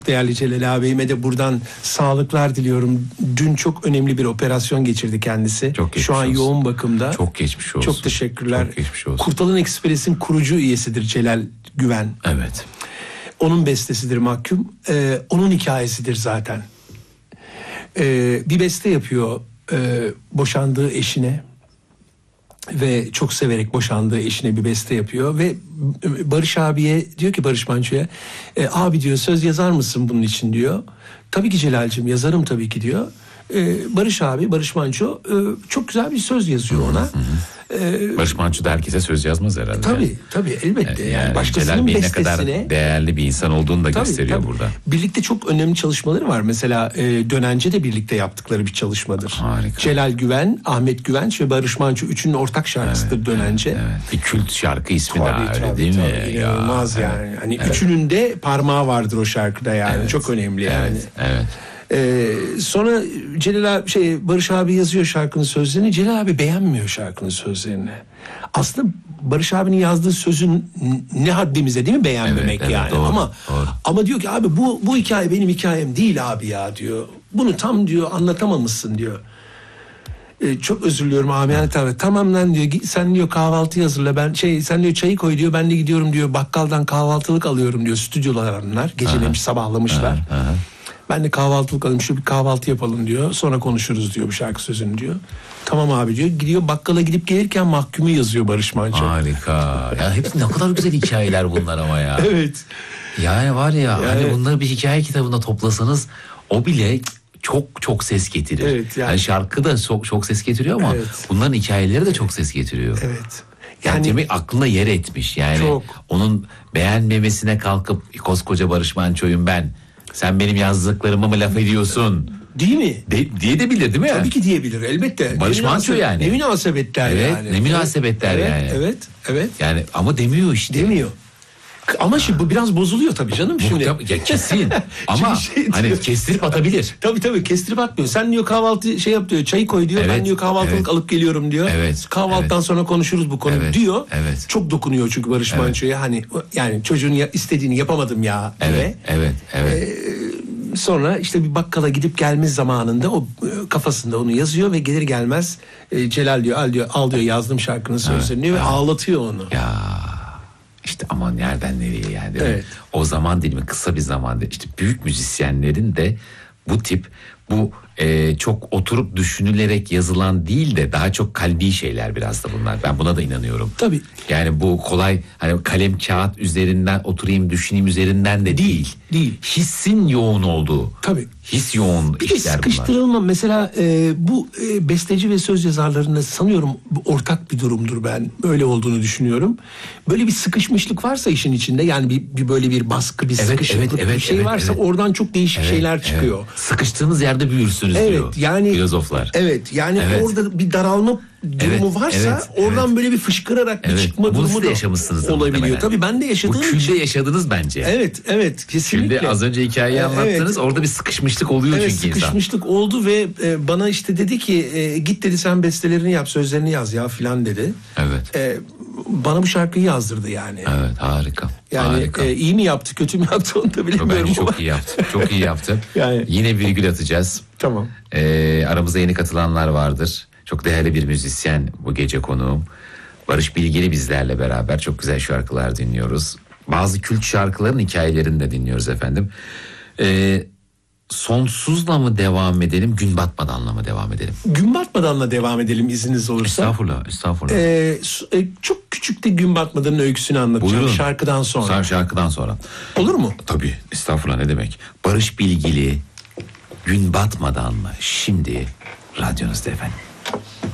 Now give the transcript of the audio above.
Değerli Celal ağabeyime de buradan sağlıklar diliyorum. Dün çok önemli bir operasyon geçirdi kendisi. Şu an yoğun bakımda. Çok geçmiş olsun. Çok teşekkürler. Çok geçmiş olsun. Kurtalan Ekspres'in kurucu üyesidir Celal Güven. Evet. Onun bestesidir Mahkum. Onun hikayesidir zaten. Bir beste yapıyor boşandığı eşine. Ve çok severek boşandığı eşine bir beste yapıyor ve Barış abiye diyor ki, Barış Manço'ya, abi diyor söz yazar mısın bunun için diyor. Tabii ki Celal'cim yazarım tabii ki diyor. Barış Manço çok güzel bir söz yazıyor ona. Barış Manço da herkese söz yazmaz herhalde. Tabii elbette. Yani başkasının Celal Bey ne bestesine kadar değerli bir insan olduğunu da gösteriyor burada. Birlikte çok önemli çalışmaları var. Mesela Dönence de birlikte yaptıkları bir çalışmadır. Harika. Celal Güven, Ahmet Güvenç ve Barış Manço üçünün ortak şarkısıdır Dönence. Evet. Bir kült şarkı ismi daha öyle değil mi? İnanılmaz yani. Hani üçünün de parmağı vardır o şarkıda yani. Evet. Çok önemli yani. Evet. Sonra Barış abi yazıyor şarkının sözlerini. Celal abi beğenmiyor şarkının sözlerini. Aslında Barış abinin yazdığı sözün ne haddimize değil mi beğenmemek yani. Doğru. Ama diyor ki abi bu hikaye benim hikayem değil abi ya diyor. Bunu tam diyor anlatamamışsın diyor. Çok özür diliyorum amiyane tabi. Tamam lan diyor, sen diyor kahvaltı hazırla, sen diyor çayı koy diyor, ben de gidiyorum diyor bakkaldan kahvaltılık alıyorum diyor. Stüdyolarlar gecelemiş sabahlamışlar. Ben de kahvaltılık alayım, şu bir kahvaltı yapalım diyor. Sonra konuşuruz diyor bu şarkı sözünü diyor. Tamam abi diyor. Gidiyor bakkala gidip gelirken Mahkum'u yazıyor Barış Manço. Harika. Ya hepsi ne kadar güzel hikayeler bunlar ama ya. Evet. Yani var ya hani bunları bir hikaye kitabına toplasanız o bile çok ses getirir. Evet, yani şarkı da çok ses getiriyor ama bunların hikayeleri de çok ses getiriyor. Evet. Yani demek aklına yer etmiş. Yani onun beğenmemesine kalkıp koskoca Barış Manço'yum ben. Sen benim yazdıklarıma mı laf ediyorsun? Değil mi? Diye de bilir değil mi? Tabii ki diyebilir elbette. Barış Manço yani. Ne münasebetler yani. Evet, ne münasebetler yani. Evet. Yani ama demiyor işte. Demiyor. Ama şimdi bu biraz bozuluyor tabii canım şimdi. Ya kesin. Ama hani kestirip atabilir. Tabii kestirip atmıyor. Sen diyor kahvaltı yap diyor, çayı koy diyor. Ben diyor kahvaltılık alıp geliyorum diyor. Kahvaltıdan sonra konuşuruz bu konuyu diyor. Çok dokunuyor çünkü Barış Manço'ya, hani yani çocuğun istediğini yapamadım ya diye. Evet. Sonra işte bir bakkala gidip gelme zamanında o kafasında onu yazıyor ve gelir gelmez Celal diyor al diyor yazdım şarkının sözlerini diyor ve ağlatıyor onu. Ya işte aman nereden nereye yani değil mi? O zaman dilimi kısa bir zamanda işte büyük müzisyenlerin de bu tip çok oturup düşünülerek yazılan değil de daha çok kalbi şeyler biraz da bunlar. Ben buna da inanıyorum. Tabii. Yani bu kolay hani kalem kağıt üzerinden oturayım düşüneyim üzerinden de değil. Hissin yoğun olduğu. Tabii. His yoğun bir işler de sıkıştırılma bunlar. Mesela bu besteci ve söz yazarlarında sanıyorum ortak bir durumdur, ben öyle olduğunu düşünüyorum. Böyle bir sıkışmışlık varsa işin içinde, yani bir böyle bir baskı, bir sıkışıklık bir şey varsa oradan çok değişik şeyler çıkıyor. Sıkıştığınız yerde büyürsünüz diyor yani, filozoflar. Orada bir daralma durumu varsa oradan böyle bir fışkırarak bir çıkma durumu da olabiliyor. Tabii ben de yaşadığım için. Bu külde yaşadınız bence. Evet kesinlikle. Külde az önce hikayeyi anlattınız, orada bir sıkışmışlık oluyor çünkü insan. Sıkışmışlık oldu ve bana işte dedi ki git dedi sen bestelerini yap, sözlerini yaz ya filan dedi. Evet. Bana bu şarkıyı yazdırdı yani. Evet, harika. Yani harika. İyi mi yaptı kötü mü yaptı onu da bilemiyorum. Bence çok iyi yaptı. Çok iyi yaptı. Yani. Yine virgül atacağız. Tamam. Aramızda yeni katılanlar vardır. Çok değerli bir müzisyen bu gece konuğum. Barış Bilgili bizlerle beraber çok güzel şarkılar dinliyoruz. Bazı kült şarkıların hikayelerini de dinliyoruz efendim. Sonsuzla mı devam edelim, gün batmadanla mı devam edelim? Gün batmadanla devam edelim izniniz olursa. Estağfurullah. Çok küçük de gün batmadanın öyküsünü anlatacağım. Buyurun. Şarkıdan sonra. Şarkıdan sonra. Olur mu? Tabii. Estağfurullah, ne demek. Barış Bilgili, gün batmadan mı? Şimdi radyonuzda efendim.